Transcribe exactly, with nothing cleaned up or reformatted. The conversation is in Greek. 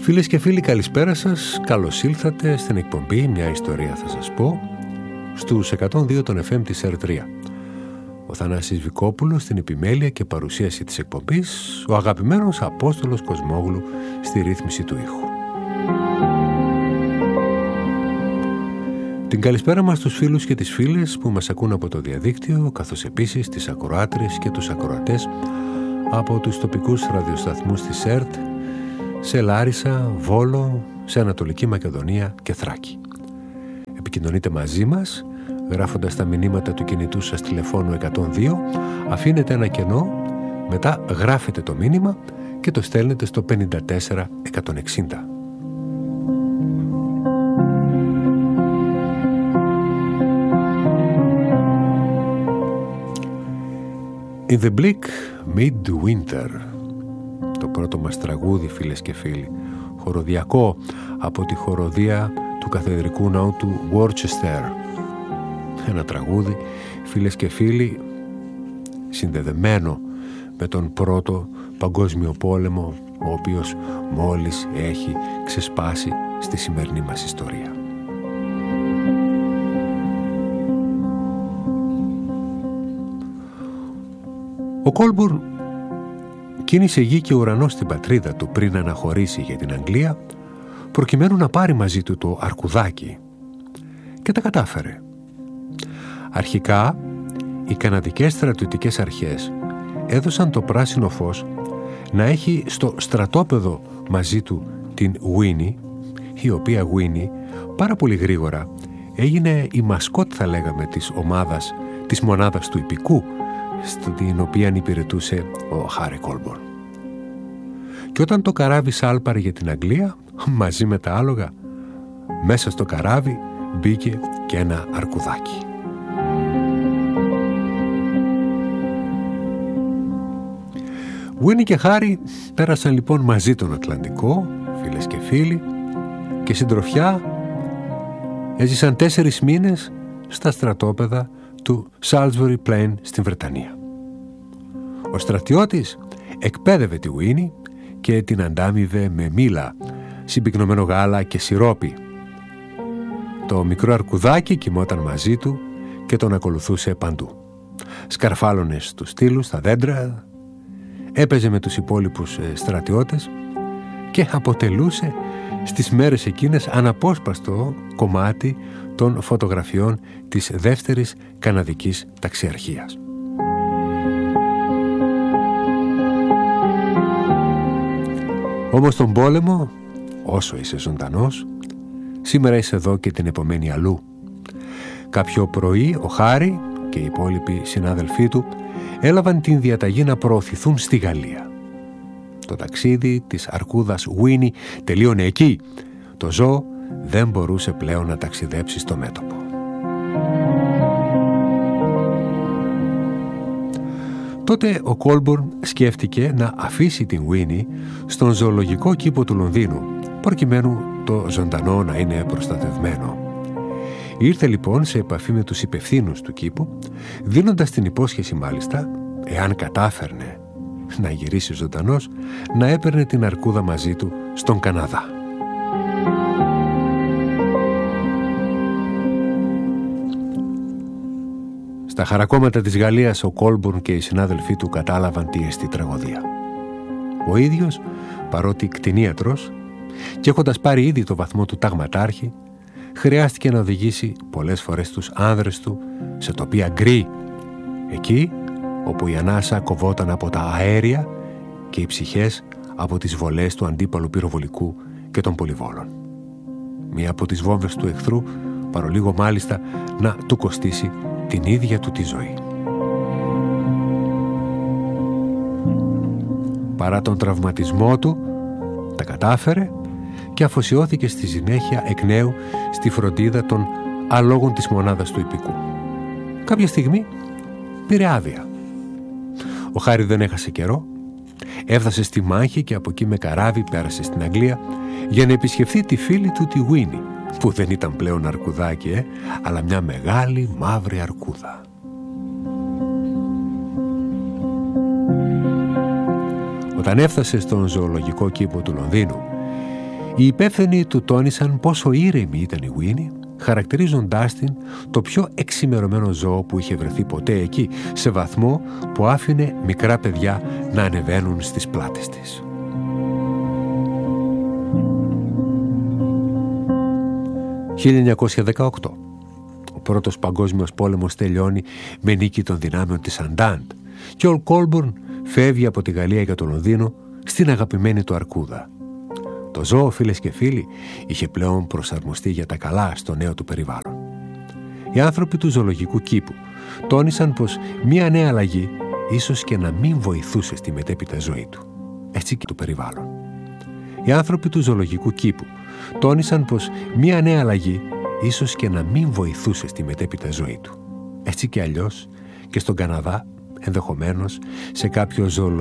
Φίλες και φίλοι, καλησπέρα σας. Καλώς ήλθατε στην εκπομπή «Μια ιστορία θα σας πω» στους εκατόν δύο των εφ εμ της ερ τρία. Ο Θανάσης Βικόπουλος στην επιμέλεια και παρουσίαση της εκπομπής, ο αγαπημένος Απόστολος Κοσμόγλου στη ρύθμιση του ήχου. Την καλησπέρα μας στους φίλους και τις φίλες που μας ακούν από το διαδίκτυο, καθώς επίσης τις ακροάτρες και τους ακροατές από τους τοπικούς ραδιοσταθμούς της ΕΡΤ, σε Λάρισα, Βόλο, σε Ανατολική Μακεδονία και Θράκη. Επικοινωνείτε μαζί μας γράφοντας τα μηνύματα του κινητού σας τηλεφώνου εκατόν δύο, αφήνετε ένα κενό, μετά γράφετε το μήνυμα και το στέλνετε στο πενήντα τέσσερα εκατόν εξήντα. In the bleak midwinter, το πρώτο μας τραγούδι, φίλες και φίλοι, χοροδιακό από τη χοροδία του Καθεδρικού Ναού του Worcester. Ένα τραγούδι, φίλες και φίλοι, συνδεδεμένο με τον πρώτο παγκόσμιο πόλεμο, ο οποίος μόλις έχει ξεσπάσει στη σημερινή μας ιστορία. Ο Κόλμπουρν κίνησε γη και ουρανό στην πατρίδα του πριν αναχωρήσει για την Αγγλία, προκειμένου να πάρει μαζί του το αρκουδάκι, και τα κατάφερε. Αρχικά, οι καναδικές στρατιωτικές αρχές έδωσαν το πράσινο φως να έχει στο στρατόπεδο μαζί του την Winnie, η οποία Winnie πάρα πολύ γρήγορα έγινε η μασκότ, θα λέγαμε, της ομάδας, της μονάδας του Ιππικού, στην οποία υπηρετούσε ο Χάρι Κόλμπουρν. Και όταν το καράβι σάλπαρε για την Αγγλία, μαζί με τα άλογα, μέσα στο καράβι μπήκε και ένα αρκουδάκι. Winnie και Χάρι πέρασαν λοιπόν μαζί τον Ατλαντικό, φίλες και φίλοι, και συντροφιά έζησαν τέσσερις μήνες στα στρατόπεδα του Salisbury Plain στην Βρετανία. Ο στρατιώτης εκπαίδευε τη Winnie και την αντάμιβε με μήλα, συμπυκνωμένο γάλα και σιρόπι. Το μικρό αρκουδάκι κοιμόταν μαζί του και τον ακολουθούσε παντού. Σκαρφάλωνε στους στήλους, στα δέντρα, έπαιζε με τους υπόλοιπους στρατιώτες και αποτελούσε στις μέρες εκείνες αναπόσπαστο κομμάτι των φωτογραφιών της δεύτερης καναδικής ταξιαρχίας. Όμως τον πόλεμο, όσο είσαι ζωντανός, σήμερα είσαι εδώ και την επομένη αλλού. Κάποιο πρωί ο Χάρι και οι υπόλοιποι συνάδελφοί του έλαβαν την διαταγή να προωθηθούν στη Γαλλία. Το ταξίδι της αρκούδας Winnie τελείωνε εκεί. Το ζώο δεν μπορούσε πλέον να ταξιδέψει στο μέτωπο. Τότε ο Κόλμπουρν σκέφτηκε να αφήσει την Winnie στον ζωολογικό κήπο του Λονδίνου, προκειμένου το ζωντανό να είναι προστατευμένο. Ήρθε λοιπόν σε επαφή με τους υπευθύνους του κήπου, δίνοντας την υπόσχεση μάλιστα, εάν κατάφερνε να γυρίσει ζωντανός, να έπαιρνε την αρκούδα μαζί του στον Καναδά. Στα χαρακόμματα της Γαλλίας ο Κόλμπουρν και οι συνάδελφοί του κατάλαβαν τι εστί τραγωδία. Ο ίδιος, παρότι κτηνίατρος και έχοντας πάρει ήδη το βαθμό του ταγματάρχη, χρειάστηκε να οδηγήσει πολλές φορές τους άνδρες του σε τοπία γκρι, εκεί όπου η ανάσα κοβόταν από τα αέρια και οι ψυχές από τις βολές του αντίπαλου πυροβολικού και των πολυβόλων. Μία από τις βόμβες του εχθρού, παρολίγο μάλιστα να του κοστίσει την ίδια του τη ζωή. Παρά τον τραυματισμό του, τα κατάφερε και αφοσιώθηκε στη συνέχεια εκ νέου στη φροντίδα των αλόγων της μονάδας του Ιππικού. Κάποια στιγμή πήρε άδεια. Ο Χάρι δεν έχασε καιρό, έφτασε στη μάχη και από εκεί με καράβι πέρασε στην Αγγλία για να επισκεφθεί τη φίλη του τη Winnie, που δεν ήταν πλέον αρκουδάκι, ε, αλλά μια μεγάλη μαύρη αρκούδα. Όταν έφτασε στον ζωολογικό κήπο του Λονδίνου, Οι υπεύθυνοι του τόνισαν πόσο ήρεμη ήταν η Winnie, χαρακτηρίζοντάς την το πιο εξημερωμένο ζώο που είχε βρεθεί ποτέ εκεί, σε βαθμό που άφηνε μικρά παιδιά να ανεβαίνουν στις πλάτες της. χίλια εννιακόσια δεκαοκτώ. Ο πρώτος παγκόσμιος πόλεμος τελειώνει με νίκη των δυνάμεων της Αντάντ και ο Κόλμπουρν φεύγει από τη Γαλλία για το Λονδίνο στην αγαπημένη του αρκούδα. Το ζώο, φίλες και φίλοι, είχε πλέον προσαρμοστεί για τα καλά στο νέο του περιβάλλον. Οι άνθρωποι του ζωολογικού κήπου τόνισαν πως μία νέα αλλαγή ίσως και να μην βοηθούσε στη μετέπειτα ζωή του, έτσι και του περιβάλλον. Οι άνθρωποι του ζωολογικού κήπου τόνισαν πως μία νέα αλλαγή ίσως και να μην βοηθούσε στη μετέπειτα ζωή του, έτσι και αλλιώς και στον Καναδά, ενδεχομένως σε κάποιο ζωολογικό